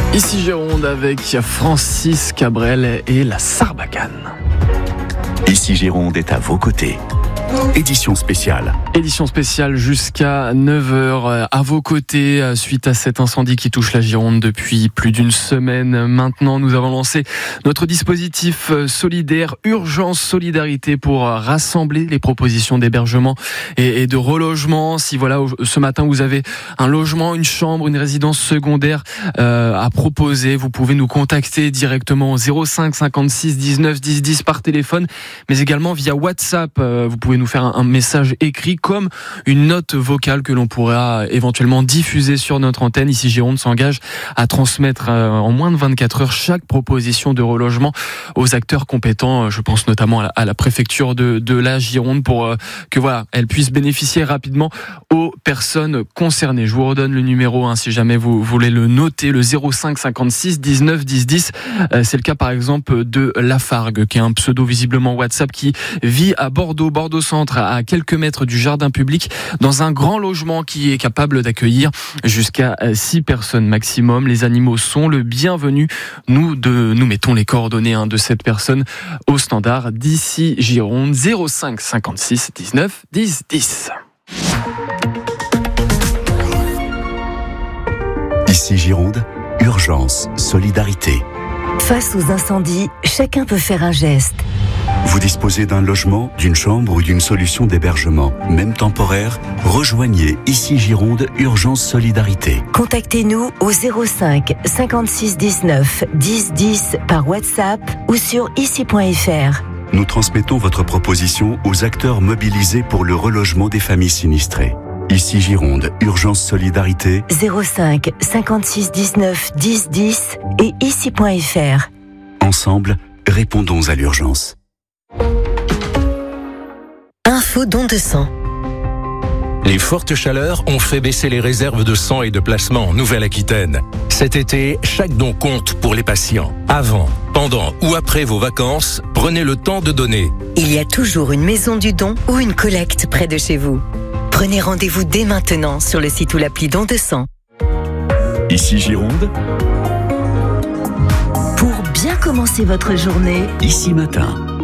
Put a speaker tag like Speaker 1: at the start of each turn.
Speaker 1: Ici Gironde avec Francis Cabrel et la Sarbacane.
Speaker 2: Ici Gironde est à vos côtés. Édition spéciale.
Speaker 1: Édition spéciale jusqu'à 9h à vos côtés suite à cet incendie qui touche la Gironde depuis plus d'une semaine. Maintenant, nous avons lancé notre dispositif solidaire Urgence Solidarité pour rassembler les propositions d'hébergement et de relogement. Si voilà, ce matin vous avez un logement, une chambre, une résidence secondaire à proposer, vous pouvez nous contacter directement au 05 56 19 10 10 par téléphone, mais également via WhatsApp. Vous pouvez nous faire un message écrit comme une note vocale que l'on pourra éventuellement diffuser sur notre antenne. Ici Gironde s'engage à transmettre en moins de 24 heures chaque proposition de relogement aux acteurs compétents. Je pense notamment à la préfecture de la Gironde pour que voilà, elle puisse bénéficier rapidement aux personnes concernées. Je vous redonne le numéro si jamais vous voulez le noter, le 05 56 19 10 10. C'est le cas par exemple de Lafargue, qui est un pseudo visiblement WhatsApp, qui vit à Bordeaux Centre, à quelques mètres du jardin public, dans un grand logement qui est capable d'accueillir jusqu'à 6 personnes maximum. Les animaux sont le bienvenu. Nous mettons les coordonnées de cette personne au standard d'Ici Gironde, 05 56 19 10 10.
Speaker 2: Ici Gironde, urgence, solidarité.
Speaker 3: Face aux incendies, chacun peut faire un geste.
Speaker 2: Vous disposez d'un logement, d'une chambre ou d'une solution d'hébergement, même temporaire? Rejoignez Ici Gironde, urgence solidarité.
Speaker 3: Contactez-nous au 05 56 19 10 10 par WhatsApp ou sur ici.fr.
Speaker 2: Nous transmettons votre proposition aux acteurs mobilisés pour le relogement des familles sinistrées. Ici Gironde, urgence solidarité.
Speaker 3: 05 56 19 10 10 et ici.fr.
Speaker 2: Ensemble, répondons à l'urgence.
Speaker 3: Info don de sang.
Speaker 4: Les fortes chaleurs ont fait baisser les réserves de sang et de plasma en Nouvelle-Aquitaine. Cet été, chaque don compte pour les patients. Avant, pendant ou après vos vacances, prenez le temps de donner.
Speaker 3: Il y a toujours une maison du don ou une collecte près de chez vous. Prenez rendez-vous dès maintenant sur le site ou l'appli Don de sang.
Speaker 2: Ici Gironde.
Speaker 3: Pour bien commencer votre journée,
Speaker 2: Ici Matin.